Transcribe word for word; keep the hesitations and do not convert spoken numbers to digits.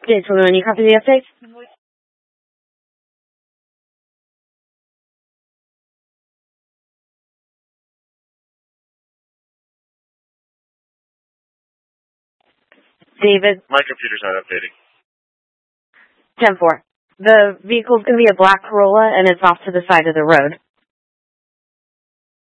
Okay, so when you copy the updates? David? My computer's not updating. ten four. The vehicle's going to be a black Corolla, and it's off to the side of the road.